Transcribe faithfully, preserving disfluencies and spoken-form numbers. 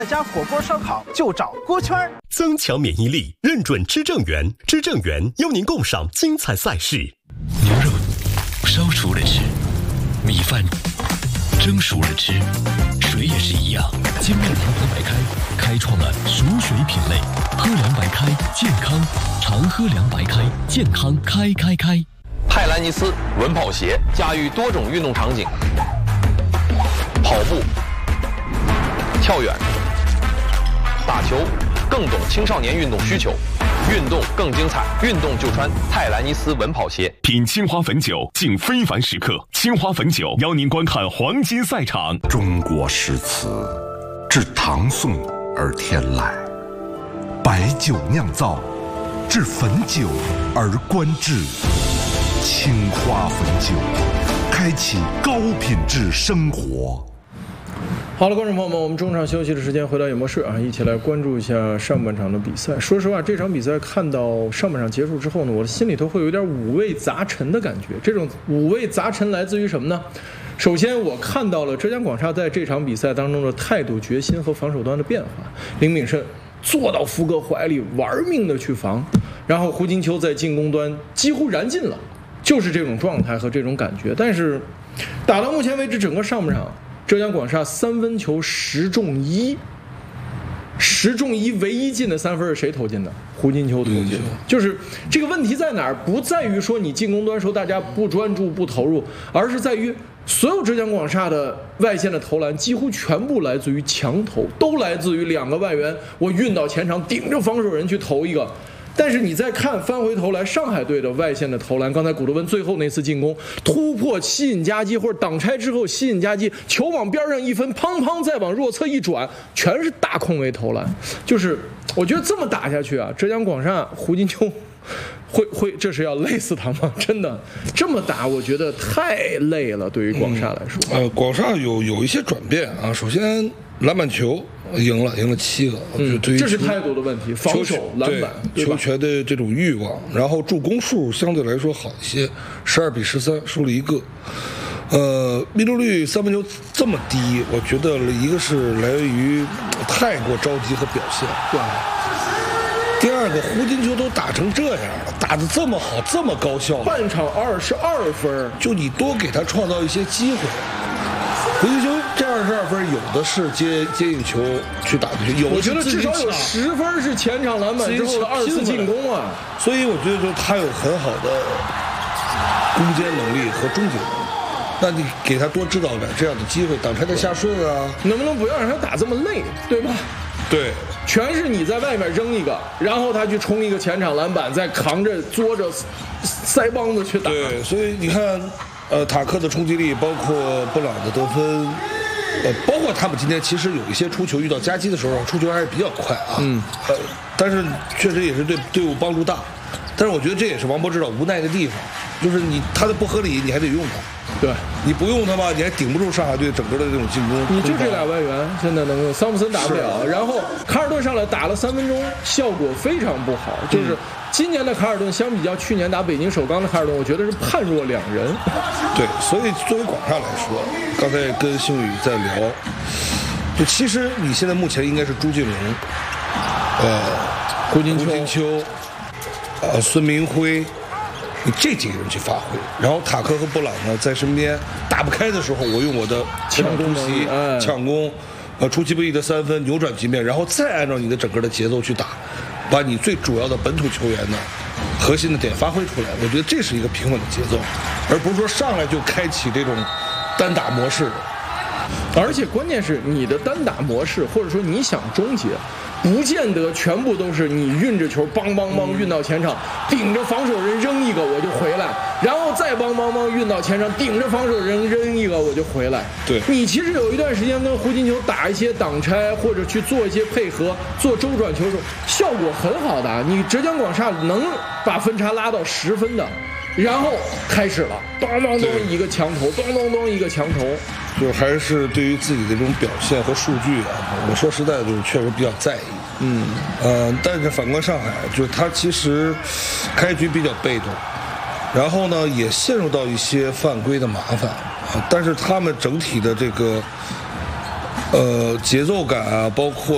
在家火锅烧烤就找锅圈。 增强免疫力，认准知正源，知正源邀您共赏精彩赛事。 牛肉烧熟了吃，米饭蒸熟了吃，水也是一样。精酿长河白开开创了熟水品类，喝凉白开健康，常喝凉白开健康开开开。 泰兰尼斯稳跑鞋驾驭多种运动场景，跑步、跳远、打球，更懂青少年运动需求，运动更精彩，运动就穿泰兰尼斯稳跑鞋。 品青花汾酒，敬非凡时刻。青花汾酒邀您观看黄金赛场。 中国诗词，至唐宋而天来，白酒酿造，至汾酒而观致。青花汾酒，开启高品质生活。 好了，观众朋友们，我们中场休息的时间回到演播室啊，一起来关注一下上半场的比赛。说实话，这场比赛看到上半场结束之后呢，我的心里头会有点五味杂陈的感觉。这种五味杂陈来自于什么呢？首先，我看到了浙江广厦在这场比赛当中的态度、决心和防守端的变化。林炳胜坐到福哥怀里，玩命的去防，然后胡金秋在进攻端几乎燃尽了，就是这种状态和这种感觉。但是，打到目前为止，整个上半场，浙江广厦三分球十中一，十中一，唯一进的三分是谁投进的？胡金秋投进的。就是这个问题在哪儿？不在于说你进攻端时候大家不专注不投入，而是在于所有浙江广厦的外线的投篮几乎全部来自于强投，都来自于两个外援我运到前场顶着防守人去投一个。但是你再看翻回头来，上海队的外线的投篮，刚才古德温最后那次进攻突破吸引夹击或者挡拆之后吸引夹击，球往边上一分，砰砰再往弱侧一转，全是大空位投篮。就是我觉得这么打下去啊，浙江广厦胡金秋会会这是要累死他吗？真的这么打，我觉得太累了，对于广厦来说。 嗯、呃，广厦有有一些转变啊，首先篮板球。赢了，赢了七个， 嗯， 对于这是态度的问题，防守、篮板、 球权的这种欲望，然后助攻数相对来说好一些，十二比十三，输了一个。呃，命中率三分球这么低，我觉得一个是来源于太过着急和表现， 对。 第二个，胡金秋都打成这样了，打得这么好，这么高效， 半场二十二分， 就你多给他创造一些机会。胡金秋这二十二分有的是接接应球去打进去，有我觉得至少有十分是前场篮板之后的二次进攻啊， 所以我觉得说他有很好的攻坚能力和终结能力。那你给他多制造点这样的机会，挡拆的下顺啊， 能不能不要让他打这么累，对吧？ 对， 全是你在外面扔一个，然后他去冲一个前场篮板，再扛着作着腮帮子去打。 对，所以你看。呃，塔克的冲击力，包括布朗的得分，呃，包括他们今天其实有一些出球遇到夹击的时候，出球还是比较快啊。嗯。呃，但是确实也是对队伍帮助大。但是我觉得这也是王柏指导无奈的地方，就是你他的不合理，你还得用他。 对。你不用他吧，你还顶不住上海队整个的这种进攻。 你就这俩外援现在能用，桑普森打不了，然后卡尔顿上来打了三分钟，效果非常不好，就是。嗯今年的卡尔顿相比较去年打北京首钢的卡尔顿，我觉得是判若两人。 对，所以作为广厦来说，刚才跟星宇在聊，就其实你现在目前应该是朱劲龙，呃， 胡金秋、 胡金秋，呃，孙明辉，你这几个人去发挥，然后塔克和布朗呢在身边打不开的时候，我用我的抢攻击、哎、抢攻，呃，出其不意的三分扭转局面，然后再按照你的整个的节奏去打。把你最主要的本土球员的核心的点发挥出来，我觉得这是一个平稳的节奏，而不是说上来就开启这种单打模式。 而且关键是你的单打模式，或者说你想终结，不见得全部都是你运着球梆梆梆运到前场，顶着防守人扔一个我就回来，然后再梆梆梆运到前场，顶着防守人扔一个我就回来。 对， 你其实有一段时间跟胡金秋打一些挡拆，或者去做一些配合，做周转球的时候，效果很好的。你浙江广厦能把分差拉到十分的，然后开始了，咚咚咚一个强投，咚咚咚一个强投。 就还是对于自己的这种表现和数据啊，我说实在的，就是确实比较在意。嗯，呃，但是反观上海，就是他其实开局比较被动，然后呢也陷入到一些犯规的麻烦啊，但是他们整体的这个呃节奏感啊，包括